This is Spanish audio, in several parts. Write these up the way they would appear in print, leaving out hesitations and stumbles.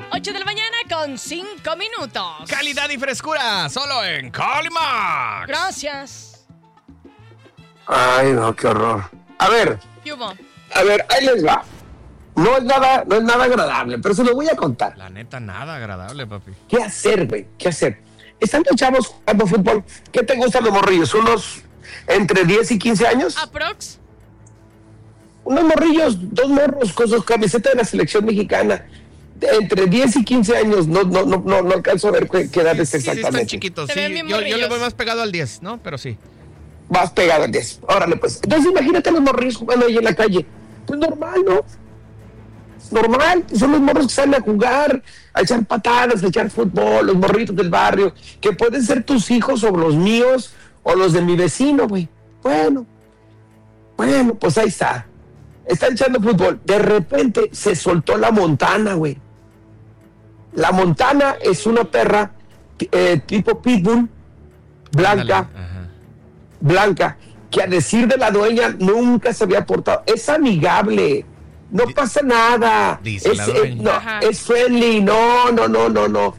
8 de la mañana con 5 minutos. Calidad y frescura, solo en Calimax. Gracias. Ay, no, qué horror. A ver, ¿Qué hubo? ahí les va. No es nada agradable, pero se lo voy a contar. La neta, nada agradable, papi. ¿Qué hacer, güey? ¿Qué hacer? Están los chavos jugando fútbol. ¿Qué te gustan los morrillos? ¿Unos entre 10 y 15 años? ¿Aprox? Unos morrillos, dos morros con sus camisetas de la selección mexicana. Entre 10 y 15 años, no alcanzo a ver qué edad es Sí, exactamente. están chiquitos. Se Sí, ven bien yo le morrillos. voy más pegado al 10, ¿no? Pero sí. Vas pegado al 10. Órale, pues. Entonces, imagínate los morrillos jugando ahí en la calle. Pues normal, ¿no? Normal. Son los morros que salen a jugar, a echar patadas, a echar fútbol, los morritos del barrio, que pueden ser tus hijos o los míos o los de mi vecino, güey. Bueno, pues ahí está. Están echando fútbol. De repente se soltó la Montana, güey. La Montana es una perra tipo pitbull, blanca, Ándale, ajá. blanca, que a decir de la dueña nunca se había portado. Es amigable, no pasa nada. Dice Es, la dueña. no, Ajá. es friendly, no. No.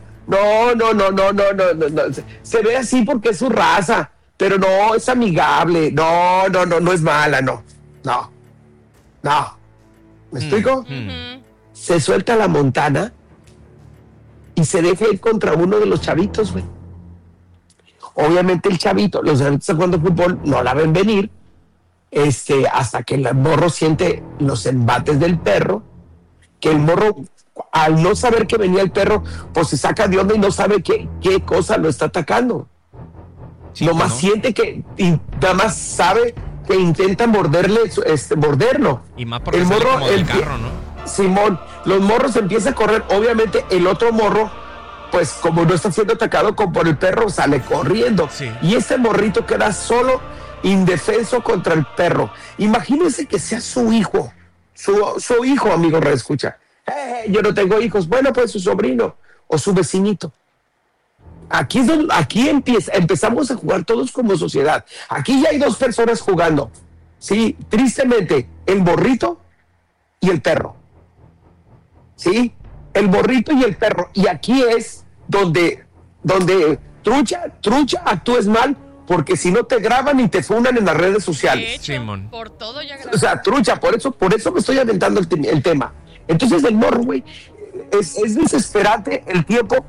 Se ve así porque es su raza, pero no, es amigable. No es mala, no. ¿Me explico? Se suelta la Montana y se deja ir contra uno de los chavitos, güey. Obviamente el chavito, los chavitos están jugando fútbol, no la ven venir, hasta que el morro siente los embates del perro, que el morro, al no saber que venía el perro, pues se saca de onda y no sabe qué cosa lo está atacando. Sí, Nomás ¿no? siente y nada más sabe que intenta morderlo. Y más porque el sale morro, como del carro, ¿no? Simón, los morros empiezan a correr. Obviamente, el otro morro, pues como no está siendo atacado por el perro, sale corriendo. Sí. Y este morrito queda solo, indefenso contra el perro. Imagínense que sea su hijo, su hijo, amigo, reescucha. Yo no tengo hijos. Bueno, pues su sobrino o su vecinito. Aquí empezamos a jugar todos como sociedad. Aquí ya hay dos personas jugando. Sí, tristemente, el morrito y el perro. ¿Sí? El borrito y el perro. Y aquí es donde trucha, actúes mal, porque si no te graban y te fundan en las redes De sociales. hecho, Simón. por todo ya O sea, trucha, por eso me estoy aventando el tema. Entonces el morro, güey, es desesperante el tiempo.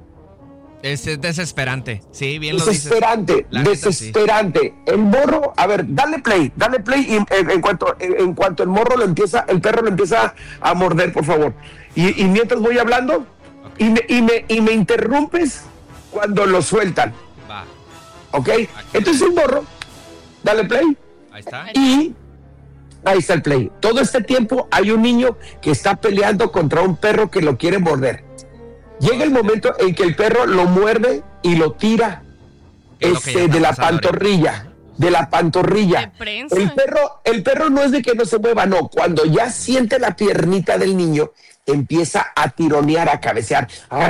Es desesperante. Sí, bien lo dices. Desesperante, La neta, desesperante. El morro, a ver, dale play y en cuanto el perro lo empieza a morder, por favor. Y mientras voy hablando, Ok. y me interrumpes cuando lo sueltan, Va, ¿ok? Entonces el morro, dale play ahí está. y ahí está el play. Todo este tiempo hay un niño que está peleando contra un perro que lo quiere morder. Llega el momento en que el perro lo muerde y lo tira Es lo que ya está de la pasando ahorita. pantorrilla. De la pantorrilla. De prensa. El perro no es de que no se mueva, no. Cuando ya siente la piernita del niño, empieza a tironear, a cabecear.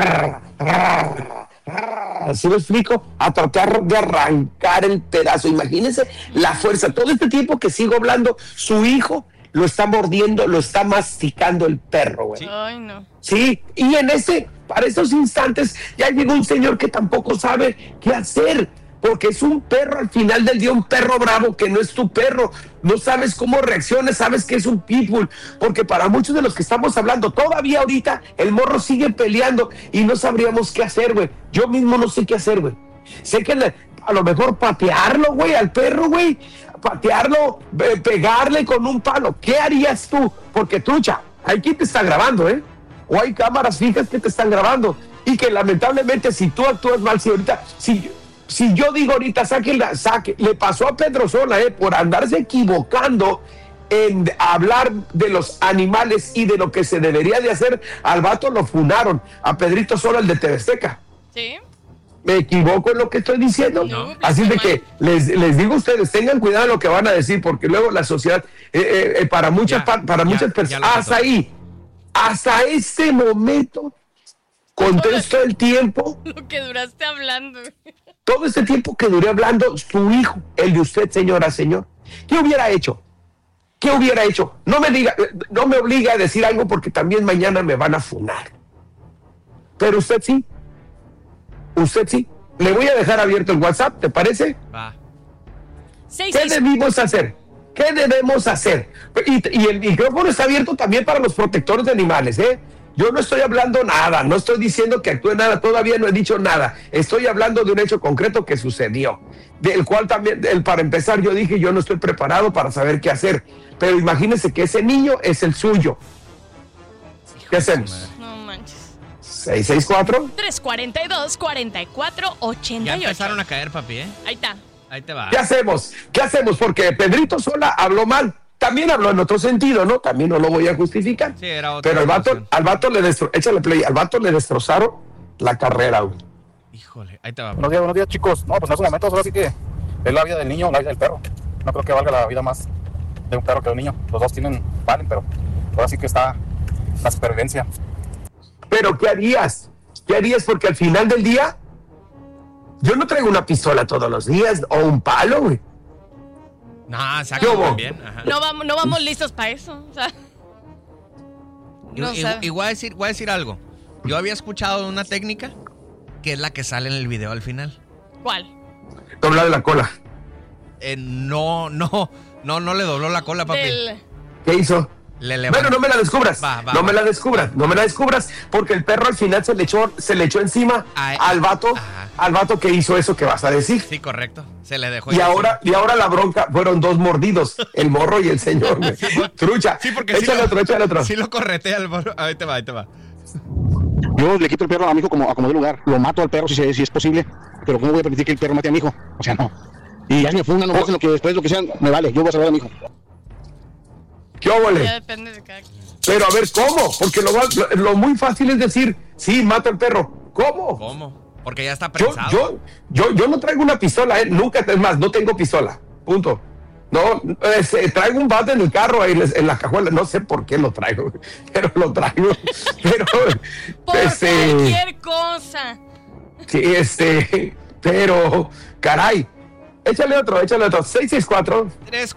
¿Sí me explico? A tratar de arrancar el pedazo. Imagínense la fuerza. Todo este tiempo que sigo hablando, su hijo lo está mordiendo, lo está masticando el perro, güey. Ay, no. Sí, y para esos instantes, ya llegó un señor que tampoco sabe qué hacer, porque es un perro al final del día, un perro bravo que no es tu perro, no sabes cómo reacciona, sabes que es un pitbull, porque para muchos de los que estamos hablando, todavía ahorita el morro sigue peleando y no sabríamos qué hacer, güey. Yo mismo no sé qué hacer, güey. Sé que a lo mejor patearlo, güey, al perro, güey, patearlo, pegarle con un palo. ¿Qué harías tú? Porque, trucha, hay quien te está grabando, ¿eh? O hay cámaras fijas que te están grabando y que lamentablemente si tú actúas mal, si yo digo ahorita saque, le pasó a Pedro Sola, por andarse equivocando en hablar de los animales y de lo que se debería de hacer, al vato lo funaron, a Pedrito Sola, el de TV Azteca. ¿Sí? ¿Me equivoco en lo que estoy diciendo? No, Así está de que les digo a ustedes, tengan cuidado en lo que van a decir, porque luego la sociedad, para muchas personas, hasta este momento, con todo el tiempo, Lo que duraste hablando. todo este tiempo que duré hablando, su hijo, el de usted, señora, señor, ¿qué hubiera hecho? ¿Qué hubiera hecho? No me obliga a decir algo porque también mañana me van a funar. pero usted sí. Usted sí. Le voy a dejar abierto el WhatsApp, ¿te parece? Va. ¿Qué debimos hacer? ¿Qué debemos hacer? Y el micrófono está abierto también para los protectores de animales, ¿eh? Yo no estoy hablando nada, no estoy diciendo que actúe nada, todavía no he dicho nada. Estoy hablando de un hecho concreto que sucedió, del cual también, para empezar, yo dije, yo no estoy preparado para saber qué hacer. Pero imagínense que ese niño es el suyo. ¿Qué hacemos? No manches. 664. 342-4488. Ya empezaron a caer, papi, ¿eh? Ahí está. Ahí te va. ¿Qué hacemos? ¿Qué hacemos? Porque Pedrito Sola habló mal. También habló en otro sentido, ¿no? También no lo voy a justificar. Sí, era otra pero situación. al vato le échale play, al vato le destrozaron la carrera, güey. Híjole, ahí te va. Buenos días, chicos. No, pues en esos momentos ahora sí que es la vida del niño, la vida del perro. No creo que valga la vida más de un perro que de un niño. Los dos valen, pero ahora sí que está la supervivencia. Pero ¿qué harías? ¿Qué harías? Porque al final del día, yo no traigo una pistola todos los días o un palo, güey. No, ¿Qué exacto, hubo? también. Ajá. No vamos listos para eso. O sea, no sé. Y voy a decir algo. Yo había escuchado una técnica que es la que sale en el video al final. ¿Cuál? Doblar de la cola. No le dobló la cola, papi. ¿Qué hizo? Le levantó. Bueno, no me la descubras. No me la descubras, porque el perro al final se le echó encima al vato que hizo eso que vas a decir. Sí, correcto. Se le dejó. Y ahora la bronca fueron dos mordidos, el morro y el señor, güey. Trucha. Sí, porque échale otro. Sí lo corretea el morro. Ahí te va. Yo le quito el perro a mi hijo como de lugar. Lo mato al perro si es posible, pero ¿cómo voy a permitir que el perro mate a mi hijo? O sea, no. Y ya si me fundan, no hacen lo que después, lo que sea, me vale. Yo voy a salvar a mi hijo. ¿Qué óvole? Ya depende de cada quien. Pero a ver, ¿cómo? Porque lo muy fácil es decir, sí, mato al perro. ¿Cómo? Porque ya está prensado. Yo no traigo una pistola, nunca, es más, no tengo pistola. Punto. No, traigo un bate en el carro, ahí en la cajuela, no sé por qué lo traigo, pero lo traigo. Pero, Por cualquier cosa. Sí, pero, caray. Échale otro. 664.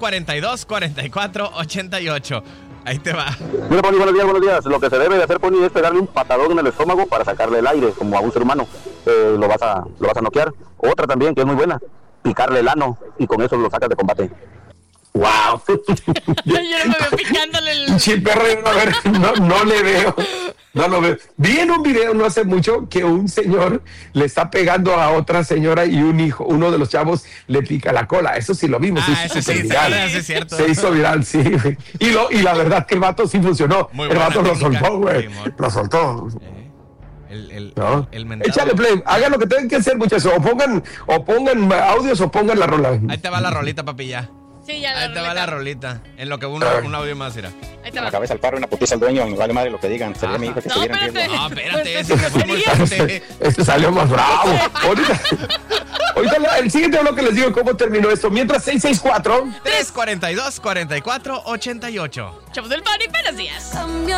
342-4488. Ahí te va. Mira, Pony, buenos días. Lo que se debe de hacer, Pony, es pegarle un patadón en el estómago para sacarle el aire, como a un ser humano. Lo vas a noquear. Otra también, que es muy buena, picarle el ano, y con eso lo sacas de combate. ¡Wow! Yo no me veo picándole el... Sí, perro, no le veo. No lo veo. Vi en un video no hace mucho que un señor le está pegando a otra señora y uno de los chavos le pica la cola. Eso sí lo vimos. Eso sí, viral. es cierto. Se hizo viral, sí. Y la verdad que el vato sí funcionó. Muy el vato buena lo técnica. soltó, güey. Sí, Lo soltó. ¿No? El mentado. Échale play. Hagan lo que tengan que hacer, muchachos. O pongan audios o pongan la rola. Ahí te va la rolita, papi, ya. Sí, ya Ahí te va la rolita. En lo que un audio más irá. Ahí te En va. la cabeza al perro y una putiza al dueño, me vale madre lo que digan. Sería mi hijo que No, estuviera en espérate. riesgo. No, espérate, Pues, ese fue muy fuerte. Este salió más bravo. Ahorita el siguiente bloque les digo cómo terminó esto. Mientras 664. 342-4488. Chavos del Pari, buenos días.